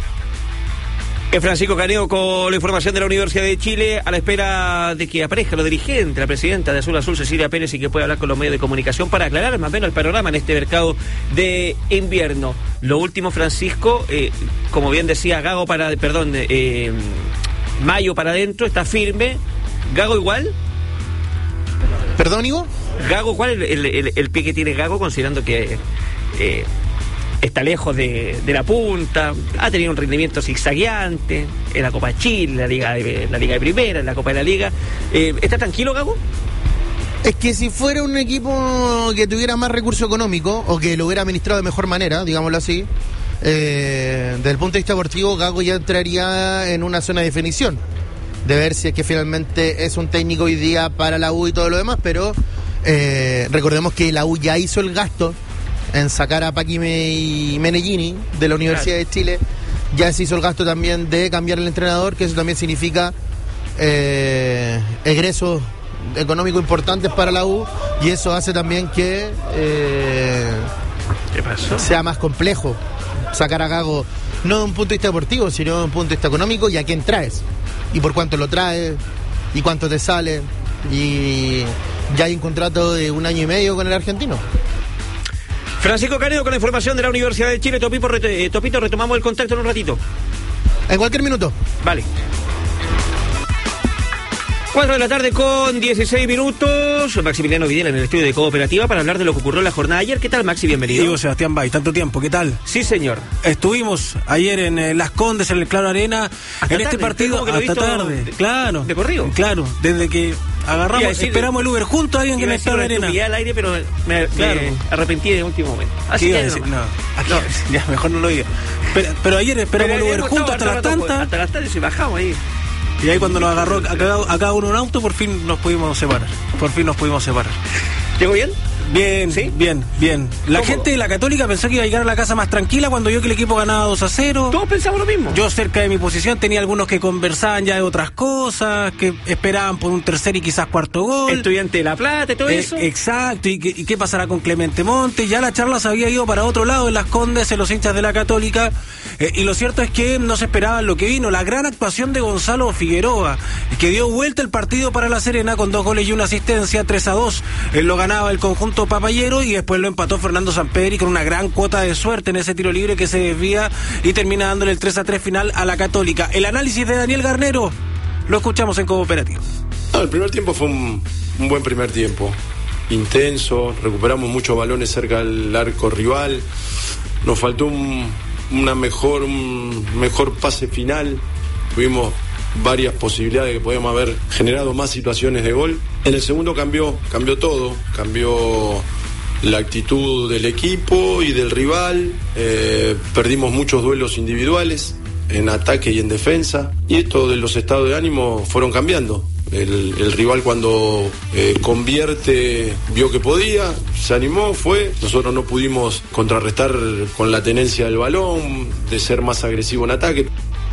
Es Francisco Caneo con la información de la Universidad de Chile, a la espera de que aparezca los dirigentes, la presidenta de Azul Azul, Cecilia Pérez, y que pueda hablar con los medios de comunicación para aclarar más o menos el panorama en este mercado de invierno. Lo último, Francisco, eh, como bien decía Gago para, perdón, eh, Mayo para adentro, está firme. ¿Gago igual? ¿Perdón, Ivo? Gago, ¿cuál es el, el, el, el pie que tiene Gago, considerando que... Eh, está lejos de, de la punta, ha tenido un rendimiento zigzagueante en la Copa Chile, la Liga de, la Liga de Primera, en la Copa de la Liga. Eh, ¿Está tranquilo, Gago? Es que si fuera un equipo que tuviera más recurso económico o que lo hubiera administrado de mejor manera, digámoslo así, eh, desde el punto de vista deportivo, Gago ya entraría en una zona de definición, de ver si es que finalmente es un técnico hoy día para la U y todo lo demás, pero eh, recordemos que la U ya hizo el gasto en sacar a Paqui y Menellini de la Universidad claro. de Chile. Ya se hizo el gasto también de cambiar el entrenador, que eso también significa eh, egresos económicos importantes para la U, y eso hace también que eh, ¿Qué pasó? sea más complejo sacar a Gago, no de un punto de vista deportivo, sino de un punto de vista económico, y a quién traes, y por cuánto lo traes, y cuánto te sale, y ya hay un contrato de un año y medio con el argentino. Francisco Canedo con la información de la Universidad de Chile. Topito, eh, Topito, retomamos el contacto en un ratito. En cualquier minuto. Vale. cuatro de la tarde con dieciséis minutos. Maximiliano Videla en el estudio de Cooperativa para hablar de lo que ocurrió en la jornada de ayer. ¿Qué tal, Maxi? Bienvenido. Digo, Sebastián Bay, tanto tiempo, ¿qué tal? Sí, señor. Estuvimos ayer en eh, Las Condes, en el Claro Arena, hasta en este tarde, partido hasta tarde. De, claro. ¿De corrido? Claro, desde que agarramos, decir, esperamos el Uber junto a alguien que en el Claro Arena. al aire, pero me, claro. me arrepentí de último momento. Así que no. no. Aquí, no. Ya, mejor no lo diga. Pero, pero ayer esperamos pero el Uber junto hasta las tantas. Hasta las tantas y bajamos ahí. Y ahí cuando nos agarró a cada, a cada uno un auto, por fin nos pudimos separar. Por fin nos pudimos separar. ¿Llegó bien? Bien, ¿sí? bien, bien. La ¿Cómo? gente de la Católica pensó que iba a llegar a la casa más tranquila cuando vio que el equipo ganaba dos a cero. Todos pensamos lo mismo. Yo cerca de mi posición tenía algunos que conversaban ya de otras cosas, que esperaban por un tercer y quizás cuarto gol. Estudiante de La Plata y todo eh, eso. Exacto, y, y qué pasará con Clemente Montes. Ya la charla se había ido para otro lado en Las Condes, en los hinchas de la Católica. Eh, y lo cierto es que no se esperaba lo que vino. La gran actuación de Gonzalo Figueroa, que dio vuelta el partido para La Serena con dos goles y una asistencia, tres a dos. Eh, lo ganaba el conjunto conjunto papayero y después lo empató Fernando Sampedri con una gran cuota de suerte en ese tiro libre que se desvía y termina dándole el tres a tres final a la Católica. El análisis de Daniel Garnero lo escuchamos en Cooperativo. No, el primer tiempo fue un, un buen primer tiempo, intenso, recuperamos muchos balones cerca del arco rival, nos faltó un, una mejor, un mejor pase final, tuvimos varias posibilidades que podíamos haber generado más situaciones de gol. En el segundo cambió, cambió todo, cambió la actitud del equipo y del rival, eh, perdimos muchos duelos individuales en ataque y en defensa, y esto de los estados de ánimo fueron cambiando. El, el rival cuando eh, convierte vio que podía, se animó, fue. Nosotros no pudimos contrarrestar con la tenencia del balón, de ser más agresivo en ataque.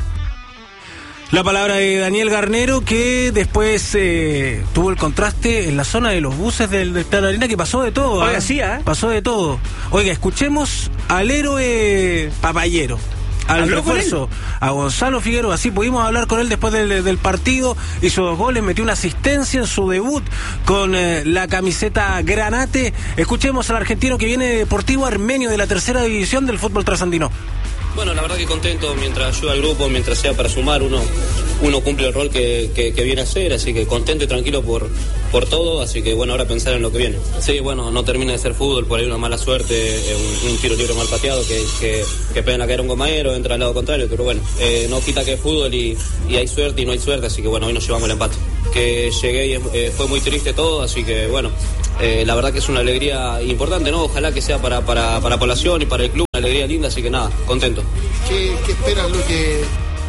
La palabra de Daniel Garnero, que después eh, tuvo el contraste en la zona de los buses del, del Claro Arena, que pasó de todo. Oiga, ¿eh? sí, ¿eh? Pasó de todo. Oiga, escuchemos al héroe papayero, al refuerzo, a Gonzalo Figueroa. Así pudimos hablar con él después del, del partido. Hizo dos goles, metió una asistencia en su debut con eh, la camiseta granate. Escuchemos al argentino que viene de Deportivo Armenio, de la tercera división del fútbol trasandino. Bueno, la verdad que contento, mientras ayuda al grupo, mientras sea para sumar, uno uno cumple el rol que, que, que viene a hacer, así que contento y tranquilo por, por todo, así que bueno, ahora pensar en lo que viene. Sí, bueno, no termina de ser fútbol, por ahí una mala suerte, un, un tiro libre mal pateado, que, que, que pega en la cadera un gomaero, entra al lado contrario, pero bueno, eh, no quita que es fútbol y, y hay suerte y no hay suerte, así que bueno, hoy nos llevamos el empate. Que llegué y eh, fue muy triste todo, así que bueno, eh, la verdad que es una alegría importante, ¿no? Ojalá que sea para, para, para población y para el club, una alegría linda, así que nada, contento. ¿Qué, qué esperas, lo que...?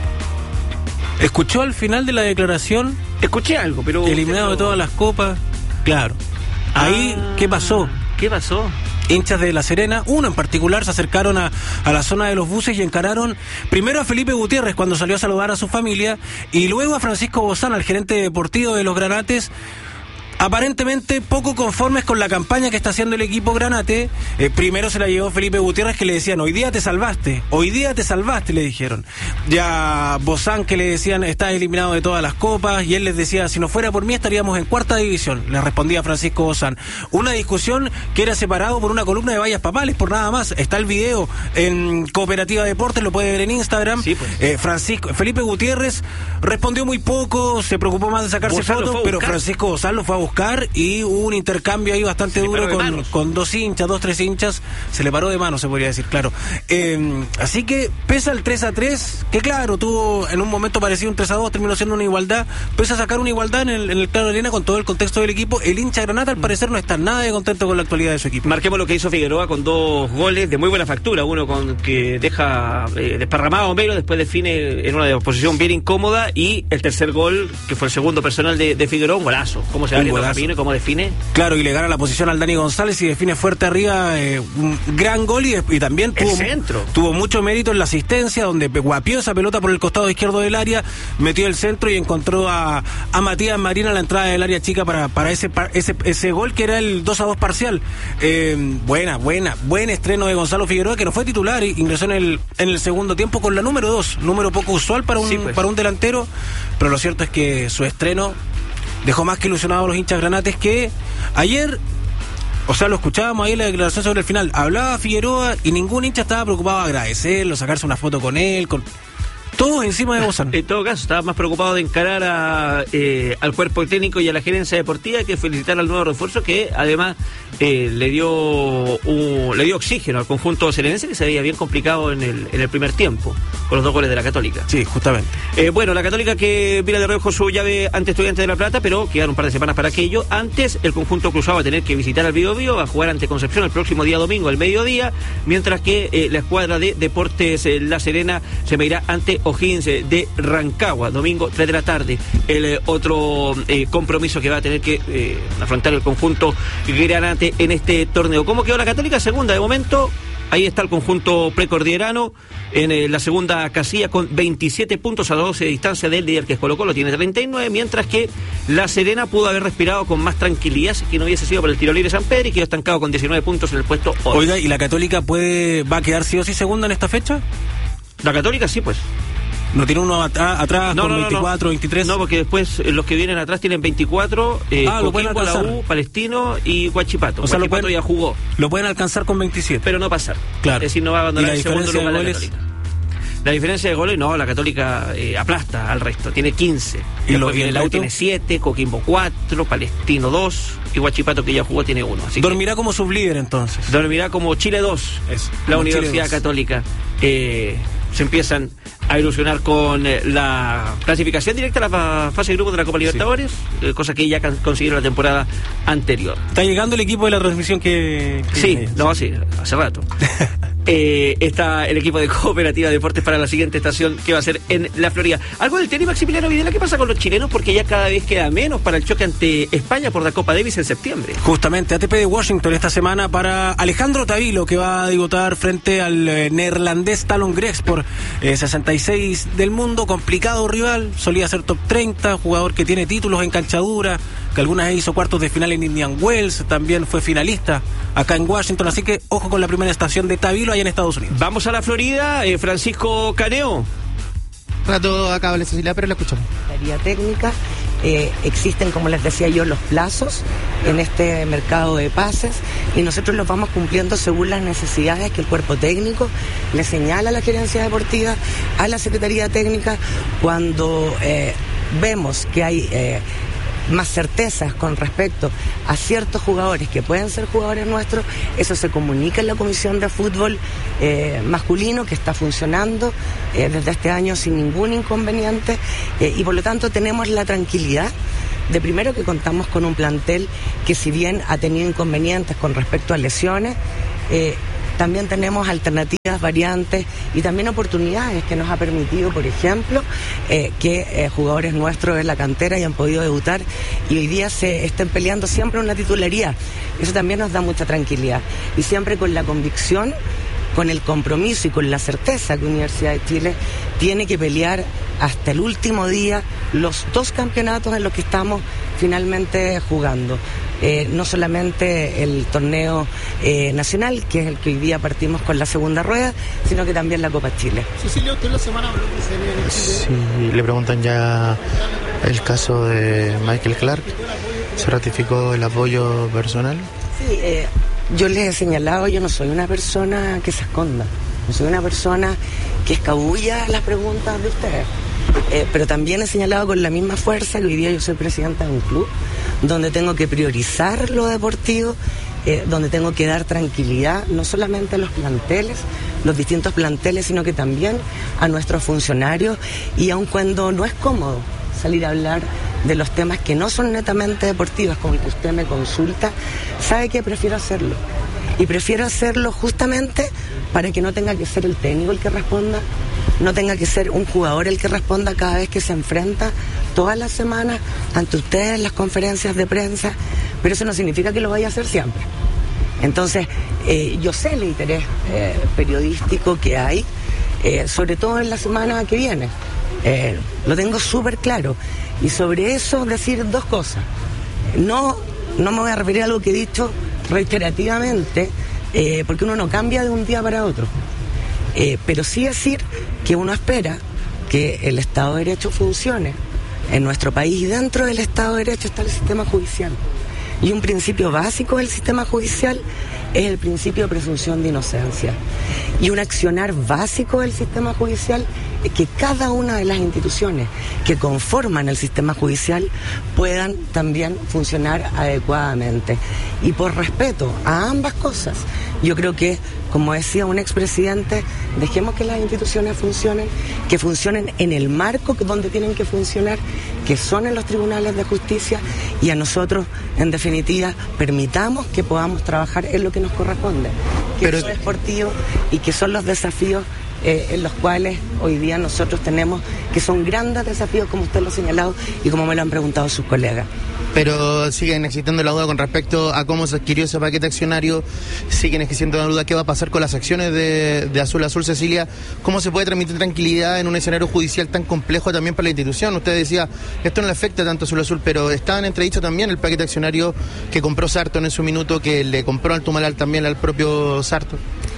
¿Escuchó al final de la declaración? Escuché algo, pero... Eliminado pero... de todas las copas. Claro. Ahí, ah, ¿qué pasó? ¿Qué pasó? Hinchas de La Serena, uno en particular, se acercaron a, a la zona de los buses y encararon primero a Felipe Gutiérrez cuando salió a saludar a su familia y luego a Francisco Bozán, al gerente deportivo de los Granates, aparentemente poco conformes con la campaña que está haciendo el equipo Granate. Eh, primero se la llevó Felipe Gutiérrez, que le decían, hoy día te salvaste, hoy día te salvaste, le dijeron. Ya Bozán, que le decían, estás eliminado de todas las copas, y él les decía, si no fuera por mí estaríamos en cuarta división, le respondía Francisco Bozán. Una discusión que era separado por una columna de vallas papales, por nada más. Está el video en Cooperativa Deportes, lo puede ver en Instagram. Sí, pues. eh, Francisco Felipe Gutiérrez respondió muy poco, se preocupó más de sacarse fotos, pero Francisco Bozán lo fue a buscar y hubo un intercambio ahí bastante duro con, con dos hinchas, dos, tres hinchas. Se le paró de mano, se podría decir, claro. Eh, así que pesa el tres a tres, que claro, tuvo en un momento parecido un tres a dos, terminó siendo una igualdad. Pesa a sacar una igualdad en el, en el Claro Arena con todo el contexto del equipo. El hincha Granata al parecer no está nada de contento con la actualidad de su equipo. Marquemos lo que hizo Figueroa con dos goles de muy buena factura. Uno con que deja eh, desparramado a Homero, después define en una posición bien incómoda, y el tercer gol, que fue el segundo personal de, de Figueroa, un golazo. ¿Cómo se abre? ¿Cómo define? Claro, y le gana la posición al Dani González y define fuerte arriba, eh, un gran gol, y, y también tuvo, tuvo mucho mérito en la asistencia, donde guapió esa pelota por el costado izquierdo del área, metió el centro y encontró a, a Matías Marín a la entrada del área chica para, para ese, ese ese gol que era el dos a dos parcial. Eh, buena, buena, buen estreno de Gonzalo Figueroa, que no fue titular, ingresó en el, en el segundo tiempo con la número dos, número poco usual para un, sí, pues. para un delantero, pero lo cierto es que su estreno dejó más que ilusionados a los hinchas Granates, que ayer, o sea, lo escuchábamos ahí en la declaración sobre el final, hablaba Figueroa y ningún hincha estaba preocupado de agradecerlo, sacarse una foto con él, con todos encima de Bozán. En todo caso, estaba más preocupado de encarar a, eh, al cuerpo técnico y a la gerencia deportiva que felicitar al nuevo refuerzo, que además eh, le dio un, le dio oxígeno al conjunto serenense, que se veía bien complicado en el, en el primer tiempo, con los dos goles de la Católica. Sí, justamente. Eh, bueno, la Católica que mira de reojo su llave ante Estudiantes de La Plata, pero quedaron un par de semanas para aquello. Antes, el conjunto cruzado va a tener que visitar al Biobío, va a jugar ante Concepción el próximo día domingo al mediodía, mientras que eh, la escuadra de Deportes eh, La Serena se medirá ante O'Higgins de Rancagua, domingo tres de la tarde. El eh, otro eh, compromiso que va a tener que eh, afrontar el conjunto Granate en este torneo. ¿Cómo quedó la Católica? Segunda de momento. Ahí está el conjunto precordillerano en eh, la segunda casilla con veintisiete puntos a doce de distancia del líder, que es Colo Colo, tiene treinta y nueve, mientras que La Serena pudo haber respirado con más tranquilidad si que no hubiese sido por el tiro libre San Pedro, y quedó estancado con diecinueve puntos en el puesto ocho. Oiga, ¿y la Católica puede va a quedar sí o sí segunda en esta fecha? La Católica sí, pues. ¿No tiene uno at- atrás no, con no, no, veinticuatro, no. veintitrés? No, porque después eh, los que vienen atrás tienen veinticuatro, eh, Ah, lo pueden Coquimbo, la alcanzar. U, Palestino y Huachipato. O sea, lo Huachipato pueden- ya jugó. Lo pueden alcanzar con veintisiete. Pero no pasar. Claro. Es decir, no va a ¿Y abandonar la el segundo diferencia lugar de la goles? Católica. La diferencia de goles, no, la Católica eh, aplasta al resto, tiene quince. ¿Y Después lo- y viene el la U auto? tiene siete, Coquimbo cuatro, Palestino dos y Huachipato, que ya jugó, tiene uno. Así Dormirá como sublíder entonces. que dormirá como Chile dos, Eso, la como Chile Universidad dos. Católica. Eh, se empiezan a ilusionar con eh, la clasificación directa a la fa- fase de grupos de la Copa Libertadores, eh, cosa que ya can- consiguieron la temporada anterior. Está llegando el equipo de la transmisión que... que- Sí, no, sí, hace rato. Eh, está el equipo de Cooperativa Deportes para la siguiente estación, que va a ser en la Florida. Algo del tenis, Maximiliano Videla, ¿qué pasa con los chilenos? Porque ya cada vez queda menos para el choque ante España por la Copa Davis en septiembre. Justamente, A T P de Washington esta semana para Alejandro Tavilo, que va a debutar frente al eh, neerlandés Talon Grex por eh, sesenta y seis del mundo. Complicado rival, solía ser top treinta, jugador que tiene títulos en canchadura, que algunas vez hizo cuartos de final en Indian Wells, también fue finalista acá en Washington, así que ojo con la primera estación de Tavilo allá en Estados Unidos. Vamos a la Florida, eh, Francisco Caneo. Rato acá, Vale Cecilia, pero la escuchamos. Secretaría técnica, eh, existen, como les decía yo, los plazos en este mercado de pases y nosotros los vamos cumpliendo según las necesidades que el cuerpo técnico le señala a la gerencia deportiva, a la Secretaría Técnica, cuando eh, vemos que hay eh, más certezas con respecto a ciertos jugadores que pueden ser jugadores nuestros, eso se comunica en la Comisión de Fútbol eh, masculino, que está funcionando eh, desde este año sin ningún inconveniente, eh, y por lo tanto tenemos la tranquilidad de primero que contamos con un plantel que, si bien ha tenido inconvenientes con respecto a lesiones, eh, también tenemos alternativas, variantes y también oportunidades que nos ha permitido, por ejemplo, eh, que eh, jugadores nuestros de la cantera hayan podido debutar y hoy día se estén peleando siempre una titularidad. Eso también nos da mucha tranquilidad y siempre con la convicción, con el compromiso y con la certeza que Universidad de Chile tiene que pelear hasta el último día los dos campeonatos en los que estamos finalmente jugando. Eh, no solamente el torneo eh, nacional, que es el que hoy día partimos con la segunda rueda, sino que también la Copa Chile. Cecilia, usted la semana habló que se viene en Chile. Sí, le preguntan ya el caso de Michael Clark. ¿Se ratificó el apoyo personal? Sí, eh, yo les he señalado, yo no soy una persona que se esconda, no soy una persona que escabulla las preguntas de ustedes. Eh, pero también he señalado con la misma fuerza que hoy día yo soy presidenta de un club donde tengo que priorizar lo deportivo, eh, donde tengo que dar tranquilidad no solamente a los planteles, los distintos planteles, sino que también a nuestros funcionarios, y aun cuando no es cómodo salir a hablar de los temas que no son netamente deportivos, como el que usted me consulta, sabe que prefiero hacerlo. Y prefiero hacerlo justamente para que no tenga que ser el técnico el que responda, no tenga que ser un jugador el que responda cada vez que se enfrenta todas las semanas ante ustedes en las conferencias de prensa, pero eso no significa que lo vaya a hacer siempre. Entonces, eh, yo sé el interés eh, periodístico que hay, eh, sobre todo en la semana que viene. Eh, lo tengo súper claro. Y sobre eso decir dos cosas. No, no me voy a referir a algo que he dicho reiterativamente, eh, porque uno no cambia de un día para otro. Eh, pero sí decir que uno espera que el Estado de Derecho funcione en nuestro país, y dentro del Estado de Derecho está el sistema judicial. Y un principio básico del sistema judicial es el principio de presunción de inocencia. Y un accionar básico del sistema judicial es que cada una de las instituciones que conforman el sistema judicial puedan también funcionar adecuadamente. Y por respeto a ambas cosas, yo creo que, como decía un expresidente, dejemos que las instituciones funcionen, que funcionen en el marco donde tienen que funcionar, que son en los tribunales de justicia, y a nosotros, en definitiva, permitamos que podamos trabajar en lo que nos corresponde, que Pero... es deportivo y que son los desafíos Eh, en los cuales hoy día nosotros tenemos, que son grandes desafíos, como usted lo ha señalado y como me lo han preguntado sus colegas. Pero siguen existiendo la duda con respecto a cómo se adquirió ese paquete accionario, siguen existiendo la duda qué va a pasar con las acciones de, de Azul Azul. Cecilia, ¿cómo se puede transmitir tranquilidad en un escenario judicial tan complejo también para la institución? Usted decía, esto no le afecta tanto a Azul Azul, pero está en entredicho también el paquete accionario que compró Sarton en su minuto, que le compró al Tumalal también al propio Sarton.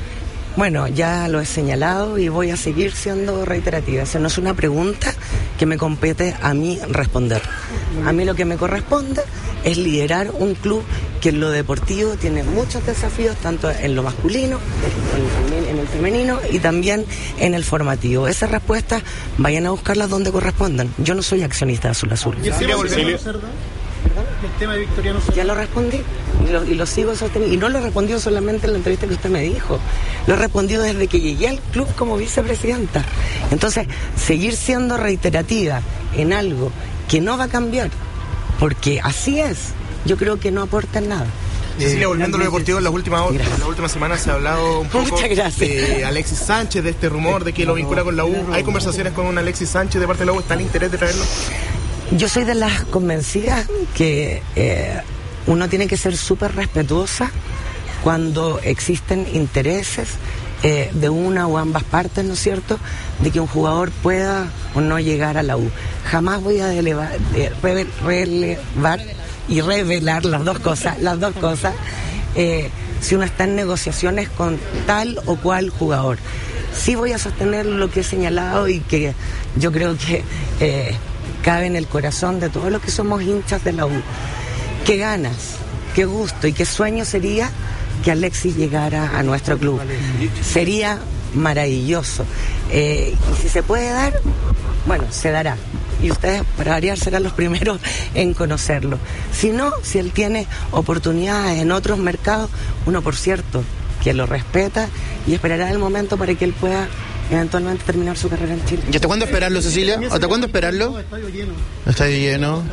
Bueno, ya lo he señalado y voy a seguir siendo reiterativa. Esa no es una pregunta que me compete a mí responder. A mí lo que me corresponde es liderar un club que en lo deportivo tiene muchos desafíos, tanto en lo masculino, en, en el femenino y también en el formativo. Esas respuestas vayan a buscarlas donde correspondan. Yo no soy accionista de Azul Azul. ¿Y el tema Victoriano Cerda? El tema de Victoriano Cerda. Ya lo respondí y lo, y lo sigo sosteniendo. Y no lo he respondido solamente en la entrevista que usted me dijo. Lo he respondido desde que llegué al club como vicepresidenta. Entonces, seguir siendo reiterativa en algo que no va a cambiar, porque así es, yo creo que no aporta nada. Cecilia, volviendo a lo deportivo, en las últimas, en las últimas semanas se ha hablado un poco de Alexis Sánchez, de este rumor de que lo vincula con la U. ¿Hay conversaciones con un Alexis Sánchez de parte de la U? ¿Está el interés de traerlo? Yo soy de las convencidas que eh, uno tiene que ser súper respetuosa cuando existen intereses eh, de una o ambas partes, ¿no es cierto?, de que un jugador pueda o no llegar a la U. Jamás voy a delevar, eh, rele, relevar y revelar las dos cosas, las dos cosas, eh, si uno está en negociaciones con tal o cual jugador. Sí voy a sostener lo que he señalado y que yo creo que eh, cabe en el corazón de todos los que somos hinchas de la U. Qué ganas, qué gusto y qué sueño sería que Alexis llegara a nuestro club. Sería maravilloso. Eh, y si se puede dar, bueno, se dará. Y ustedes, para variar, serán los primeros en conocerlo. Si no, si él tiene oportunidades en otros mercados, uno, por cierto, que lo respeta y esperará el momento para que él pueda eventualmente terminar su carrera en Chile. ¿Y hasta cuándo esperarlo, Cecilia? ¿Hasta cuándo esperarlo? Estadio lleno. Estadio lleno.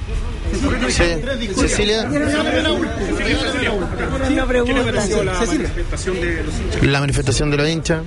Sí. Cecilia. Una pregunta. ¿Qué le pareció la manifestación de los hinchas? La manifestación de los hinchas.